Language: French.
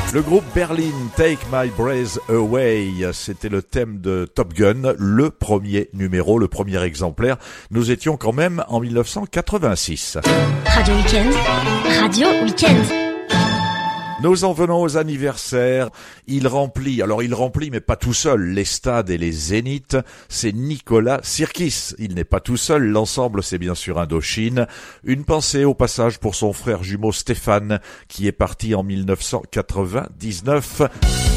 Le groupe Berlin, Take My Breath Away, c'était le thème de Top Gun, le premier numéro, le premier exemplaire. Nous étions quand même en 1986. Radio Weekend, Radio Weekend. Nous en venons aux anniversaires. Il remplit mais pas tout seul, les stades et les zéniths. C'est Nicolas Sirkis. Il n'est pas tout seul, l'ensemble c'est bien sûr Indochine. Une pensée au passage pour son frère jumeau Stéphane, qui est parti en 1999.